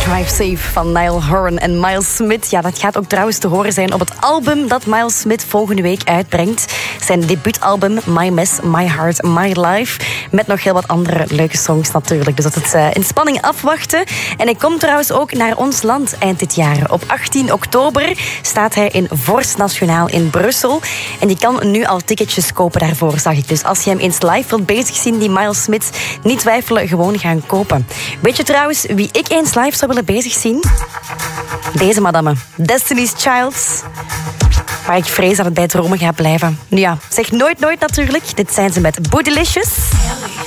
Drive Safe van Niall Horan en Miles Smith. Ja, dat gaat ook trouwens te horen zijn op het album dat Miles Smith volgende week uitbrengt. Zijn debuutalbum My Mess, My Heart, My Life. Met nog heel wat andere leuke songs natuurlijk. Dus dat het in spanning afwachten. En hij komt trouwens ook naar ons land eind dit jaar. Op 18 oktober staat hij in Vorst Nationaal in Brussel. En je kan nu al ticketjes kopen daarvoor, zag ik. Dus als je hem eens live wilt bezig zien, die Miles Smith, niet twijfelen, gewoon gaan kopen. Weet je trouwens wie ik eens live zou willen bezig zien? Deze madame, Destiny's Child. Maar ik vrees dat het bij dromen gaat blijven. Nu ja, zeg nooit nooit natuurlijk. Dit zijn ze met Bootylicious.